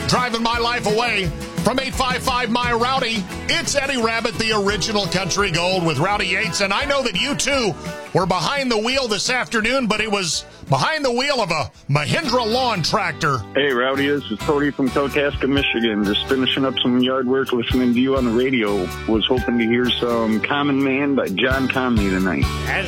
driving my life away. From 855 My Rowdy, it's Eddie Rabbit, the original country gold with Rowdy Yates. And I know that you, too, were behind the wheel this afternoon, but it was behind the wheel of a Mahindra lawn tractor. Hey, Rowdy, this is Cody from Kalkaska, Michigan. Just finishing up some yard work, listening to you on the radio. Was hoping to hear some Common Man by John Conley tonight.